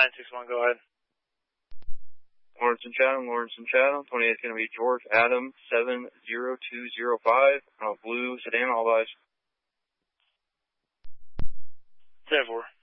961, go ahead. Lawrence and Chatham, 28 is going to be George Adam 70205, blue sedan, all eyes. 10-4.